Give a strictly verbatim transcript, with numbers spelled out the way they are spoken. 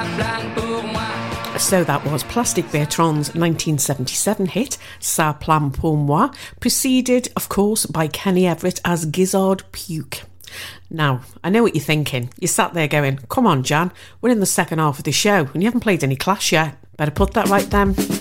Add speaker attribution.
Speaker 1: So that was Plastic Bertrand's nineteen seventy-seven hit, Ça Plane Pour Moi, preceded, of course, by Kenny Everett as Gizzard Puke. Now, I know what you're thinking. You sat there going, come on, Jan, we're in the second half of the show and you haven't played any Clash yet. Better put that right then.